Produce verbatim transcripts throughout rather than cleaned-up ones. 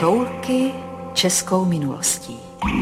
Škotoulky českou minulostí.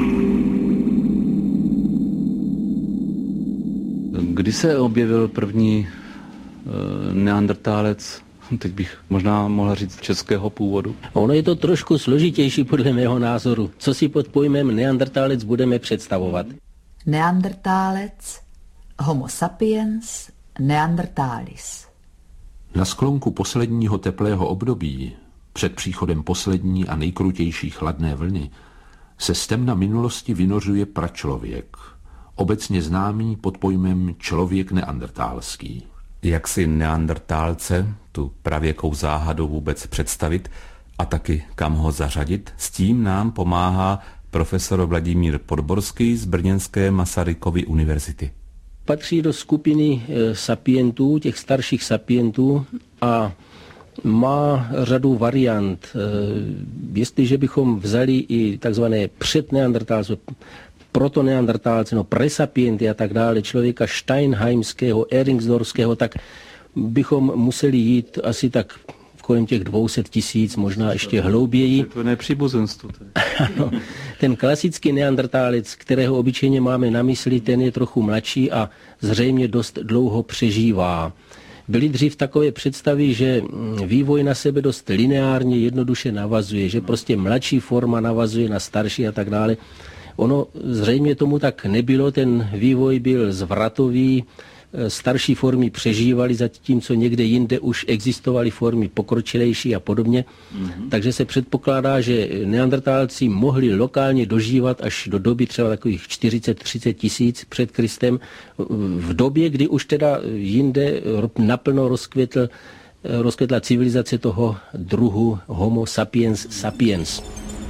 Kdy se objevil první e, neandrtálec, teď bych možná mohla říct českého původu? Ono je to trošku složitější podle mého názoru. Co si pod pojmem neandrtálec budeme představovat? Neandrtálec, homo sapiens, neanderthalis. Na sklonku posledního teplého období, před příchodem poslední a nejkrutější chladné vlny, se z temna minulosti vynořuje pračlověk, obecně známý pod pojmem člověk neandrtálský. Jak si neandrtálce, tu pravěkou záhadu vůbec představit a taky kam ho zařadit, s tím nám pomáhá profesor Vladimír Podborský z brněnské Masarykovy univerzity. Patří do skupiny sapientů, těch starších sapientů a má řadu variant. Jestliže bychom vzali i takzvané předneandrtálce, protoneandrtálce, no presapienty a tak dále, člověka Steinheimského, Eringsdorfského, tak bychom museli jít asi tak kolem těch dvě stě tisíc, možná ještě hlouběji. To nepříbuzenstvo. Ano, ten klasický neandrtálec, kterého obyčejně máme na mysli, ten je trochu mladší a zřejmě dost dlouho přežívá. Byly dřív takové představy, že vývoj na sebe dost lineárně jednoduše navazuje, že prostě mladší forma navazuje na starší a tak dále. Ono zřejmě tomu tak nebylo, ten vývoj byl zvratový, starší formy přežívaly, zatímco někde jinde už existovaly formy pokročilejší a podobně. Mm-hmm. Takže se předpokládá, že neandrtálci mohli lokálně dožívat až do doby třeba takových čtyřicet třicet tisíc před Kristem, v době, kdy už teda jinde naplno rozkvětl, rozkvětla civilizace toho druhu Homo sapiens sapiens.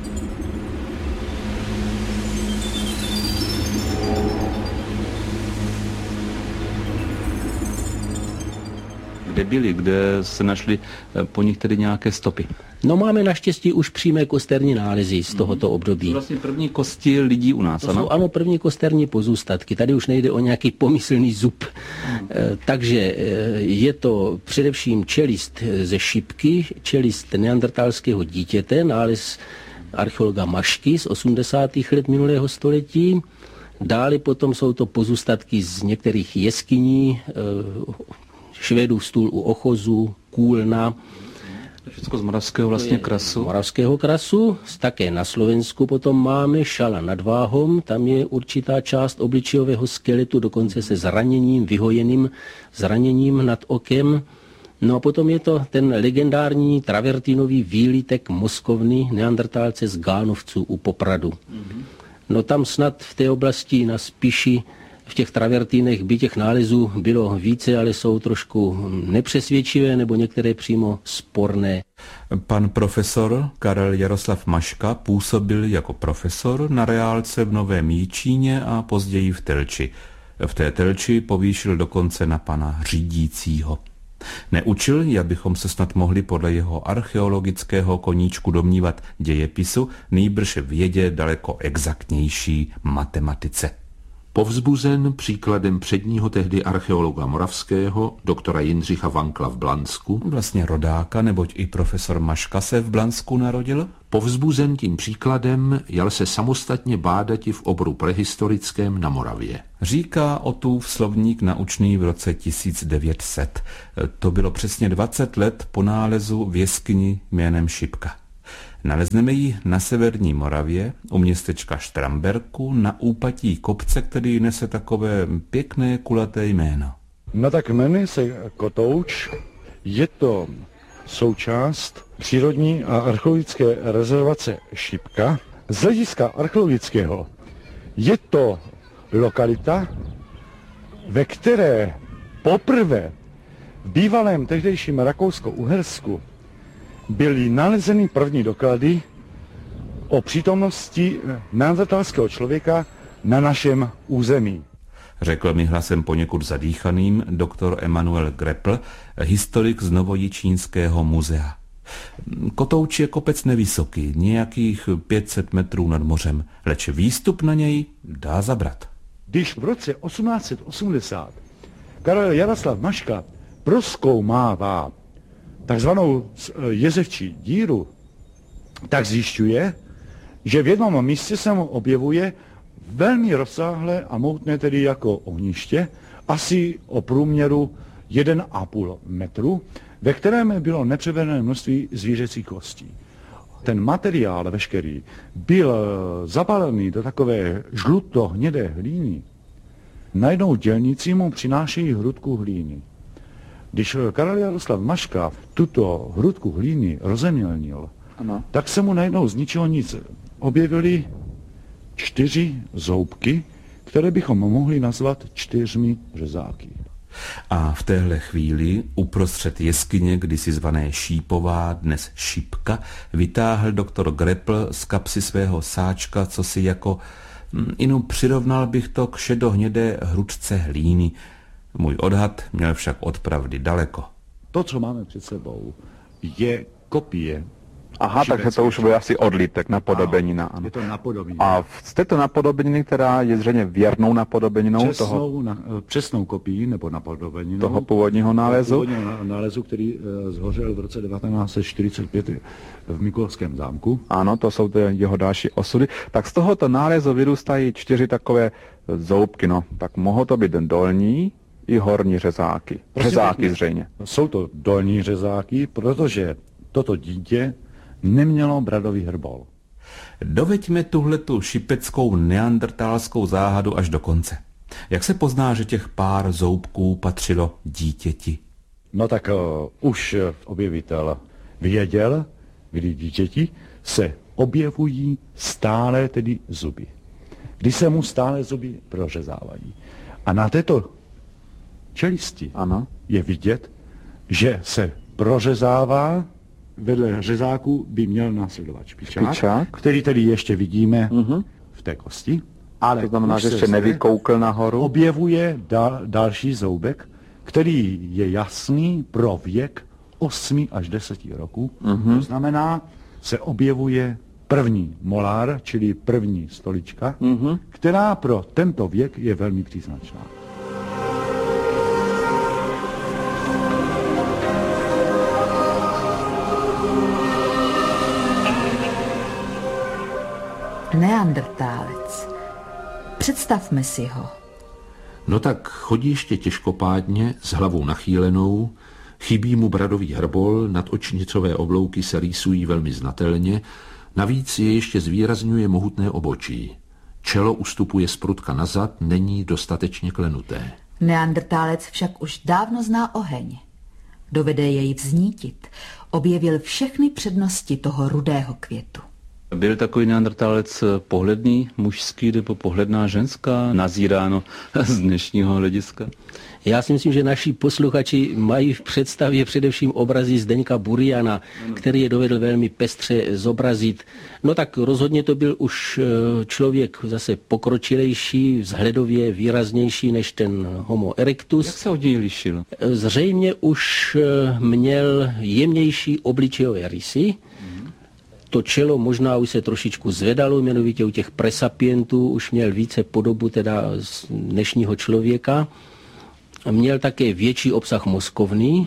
Kde byli, kde se našly po nich tedy nějaké stopy? No máme naštěstí už přímé kosterní nálezy z tohoto období. To vlastně první kosti lidí u nás, to ano? Jsou, ano, první kosterní pozůstatky. Tady už nejde o nějaký pomyslný zub. Hmm. Takže je to především čelist ze šipky, čelist neandrtálského dítěte, nález archeologa Mašky z osmdesátých let minulého století. Dále potom jsou to pozůstatky z některých jeskyní, Švédův stůl u Ochozu, Kůlna. Všechno z moravského vlastně krasu. Moravského krasu. Také na Slovensku potom máme Šala nad Váhom. Tam je určitá část obličejového skeletu, dokonce se zraněním, vyhojeným zraněním nad okem. No a potom je to ten legendární travertinový výlitek mozkovny neandrtálce z Gánovců u Popradu. Mm-hmm. No tam snad v té oblasti na Spiši v těch travertínech by těch nálezů bylo více, ale jsou trošku nepřesvědčivé nebo některé přímo sporné. Pan profesor Karel Jaroslav Maška působil jako profesor na reálce v Novém Jičíně a později v Telči. V té Telči povýšil dokonce na pana řídícího. Neučil, jak bychom se snad mohli podle jeho archeologického koníčku domnívat dějepisu, nýbrž vědě daleko exaktnější matematice. Povzbuzen příkladem předního tehdy archeologa moravského, doktora Jindřicha Vankla v Blansku, vlastně rodáka, neboť i profesor Maška se v Blansku narodil, povzbuzen tím příkladem jal se samostatně bádati v oboru prehistorickém na Moravě. Říká Otův slovník naučný v roce tisíc devět set. To bylo přesně dvacet let po nálezu v jeskyni jménem Šipka. Nalezneme ji na severní Moravě, u městečka Štramberku, na úpatí kopce, který nese takové pěkné kulaté jméno. No tak jmenuje se Kotouč, je to součást přírodní a archeologické rezervace Šipka. Z hlediska archeologického je to lokalita, ve které poprvé v bývalém tehdejším Rakousko-Uhersku byly nalezeny první doklady o přítomnosti neandrtálského člověka na našem území. Řekl mi hlasem poněkud zadýchaným doktor Emanuel Grepl, historik z Novojičínského muzea. Kotouč je kopec nevysoký, nějakých pět set metrů nad mořem, leč výstup na něj dá zabrat. Když v roce osmnáct set osmdesát Karel Jaroslav Maška prozkoumává takzvanou jezevčí díru tak zjišťuje, že v jednom místě se mu objevuje velmi rozsáhlé a mohutné, tedy jako ohniště, asi o průměru jeden a půl metru, ve kterém bylo nepřevedené množství zvířecích kostí. Ten materiál veškerý byl zabalený do takové žluto-hnědé hlíny. Najednou dělníci mu přinášejí hrudku hlíny. Když Karel Jaroslav Maška tuto hrudku hlíny rozemělnil, ano. tak se mu najednou z ničeho nic objevily čtyři zoubky, které bychom mohli nazvat čtyřmi řezáky. A v téhle chvíli uprostřed jeskyně, kdysi zvané Šípová, dnes Šipka, vytáhl doktor Grepl z kapsy svého sáčka, co si jako, inu přirovnal bych to k šedohnědé hrudce hlíny. Můj odhad měl však od pravdy daleko. To, co máme před sebou, je kopie. Aha, takže to už bude asi odlitek, napodobenina. Ano, je to napodobenina. A z této napodobeniny, která je zřejmě věrnou napodobeninou přesnou, toho... Na, přesnou kopií nebo napodobeninou toho původního nálezu. Původního nálezu, který uh, zhořel v roce devatenáct set čtyřicet pět v Mikulovském zámku. Ano, to jsou ty jeho další osudy. Tak z tohoto nálezu vyrůstají čtyři takové zoubky, no. Tak mohou to být dolní i horní řezáky. Prostě řezáky pěkně. zřejmě. Jsou to dolní řezáky, protože toto dítě nemělo bradový hrbol. Doveďme tuhletu šipeckou neandertálskou záhadu až do konce. Jak se pozná, že těch pár zoubků patřilo dítěti? No tak uh, už objevitel věděl, kdy dítěti se objevují stále tedy zuby. Kdy se mu stále zuby prořezávají. A na této čelisti ano. je vidět, že se prořezává. Vedle řezáku by měl následovat špičák, špičák, který tedy ještě vidíme uh-huh. v té kosti. Ale to znamená, že ještě nevykoukl nahoru. Objevuje dal, další zoubek, který je jasný pro věk osmi až deseti roků. Uh-huh. To znamená, se objevuje první molár, čili první stolička, uh-huh. která pro tento věk je velmi příznačná. Neandertálec. Představme si ho. No tak chodí ještě těžkopádně, s hlavou nachýlenou, chybí mu bradový hrbol, nadočnicové oblouky se rýsují velmi znatelně, navíc je ještě zvýrazňuje mohutné obočí. Čelo ustupuje zprudka nazad, není dostatečně klenuté. Neandertálec však už dávno zná oheň. Dovede jej vznítit. Objevil všechny přednosti toho rudého květu. Byl takový neandertálec pohledný, mužský nebo pohledná ženská, nazíráno z dnešního hlediska? Já si myslím, že naši posluchači mají v představě především obrazy Zdeňka Buriana, který je dovedl velmi pestře zobrazit. No tak rozhodně to byl už člověk zase pokročilejší, vzhledově výraznější než ten Homo erectus. Jak se od něj lišil? Zřejmě už měl jemnější obličejové rysy. To čelo možná už se trošičku zvedalo, jmenovitě u těch presapientů už měl více podobu teda z dnešního člověka. Měl také větší obsah mozkovný.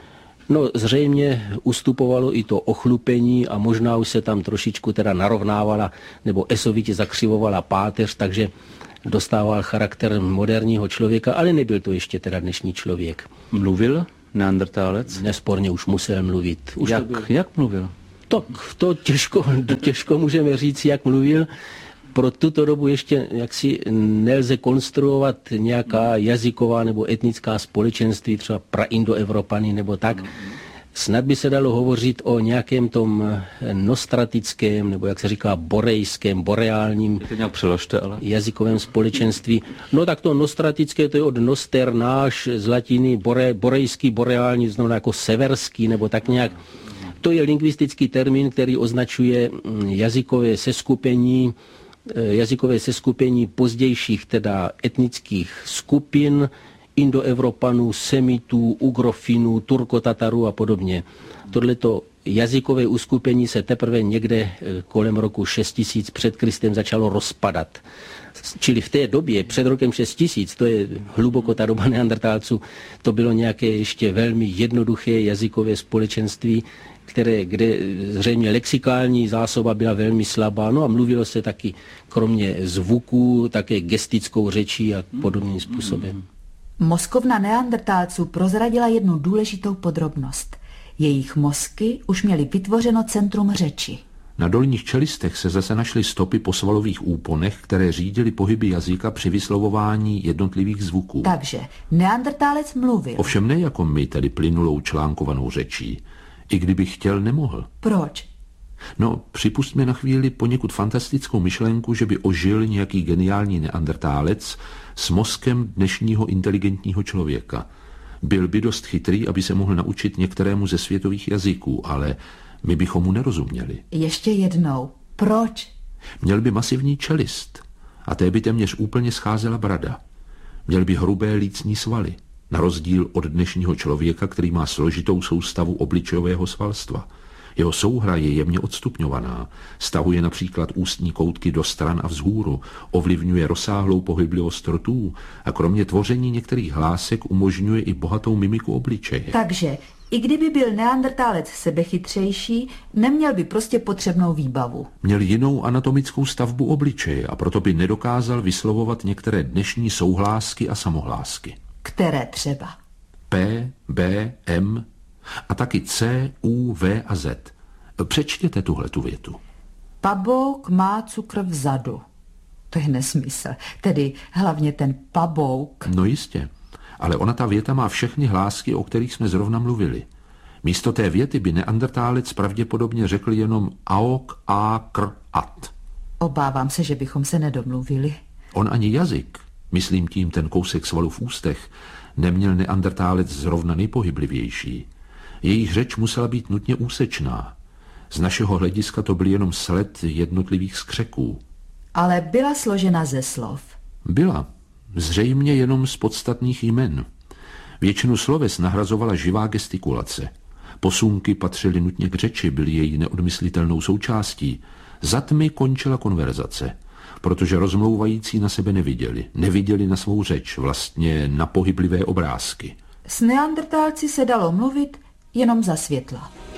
No zřejmě ustupovalo i to ochlupení a možná už se tam trošičku teda narovnávala nebo esovitě zakřivovala páteř, takže dostával charakter moderního člověka, ale nebyl to ještě teda dnešní člověk. Mluvil neandertálec? Nesporně už musel mluvit. Už jak, byl... jak mluvil? Tak to těžko, těžko můžeme říct, jak mluvil. Pro tuto dobu ještě jaksi nelze konstruovat nějaká jazyková nebo etnická společenství, třeba praindoevropany nebo tak. Snad by se dalo hovořit o nějakém tom nostratickém, nebo jak se říká, borejském, boreálním nějak přeložte, ale... jazykovém společenství. No tak to nostratické, to je od noster náš, z latiny bore, borejský, boreální, znamená jako severský, nebo tak nějak. To je lingvistický termín, který označuje jazykové seskupení, jazykové seskupení pozdějších teda etnických skupin, Indoevropanů, Semitů, Ugrofinů, Turkotatarů a podobně. Tohleto jazykové uskupení se teprve někde kolem roku šest tisíc před Kristem začalo rozpadat. Čili v té době, před rokem šest tisíc, to je hluboko ta doba neandertálců, to bylo nějaké ještě velmi jednoduché jazykové společenství, které, kde zřejmě lexikální zásoba byla velmi slabá, no a mluvilo se taky kromě zvuků, také gestickou řečí a podobným způsobem. Mozkovna neandertálců prozradila jednu důležitou podrobnost. Jejich mozky už měly vytvořeno centrum řeči. Na dolních čelistech se zase našly stopy po svalových úponech, které řídily pohyby jazyka při vyslovování jednotlivých zvuků. Takže neandertálec mluvil. Ovšem ne jako my, tedy plynulou článkovanou řečí. I kdyby chtěl, nemohl. Proč? No, připustme na chvíli poněkud fantastickou myšlenku, že by ožil nějaký geniální neandertálec s mozkem dnešního inteligentního člověka. Byl by dost chytrý, aby se mohl naučit některému ze světových jazyků, ale my bychom mu nerozuměli. Ještě jednou. Proč? Měl by masivní čelist a té by téměř úplně scházela brada. Měl by hrubé lícní svaly, na rozdíl od dnešního člověka, který má složitou soustavu obličejového svalstva. Jeho souhra je jemně odstupňovaná, stahuje například ústní koutky do stran a vzhůru, ovlivňuje rozsáhlou pohyblivost rtů a kromě tvoření některých hlásek umožňuje i bohatou mimiku obličeje. Takže i kdyby byl neandertálec sebechytřejší, neměl by prostě potřebnou výbavu. Měl jinou anatomickou stavbu obličeje a proto by nedokázal vyslovovat některé dnešní souhlásky a samohlásky. Které třeba? P, B, M a taky C, U, V a Z. Přečtěte tuhletu větu. Pabouk má cukr vzadu. To je nesmysl. Tedy hlavně ten pabouk. No jistě, ale ona ta věta má všechny hlásky, o kterých jsme zrovna mluvili. Místo té věty by neandertálec pravděpodobně řekl jenom aok, a, kr, at. Obávám se, že bychom se nedomluvili. On ani jazyk, myslím tím ten kousek svalu v ústech, neměl neandertálec zrovna nejpohyblivější. Jejich řeč musela být nutně úsečná. Z našeho hlediska to byl jenom sled jednotlivých skřeků. Ale byla složena ze slov. Byla. Zřejmě jenom z podstatných jmen. Většinu sloves nahrazovala živá gestikulace. Posunky patřily nutně k řeči, byly její neodmyslitelnou součástí. Za tmy končila konverzace, protože rozmlouvající na sebe neviděli. Neviděli na svou řeč, vlastně na pohyblivé obrázky. S neandertálci se dalo mluvit jenom za světla.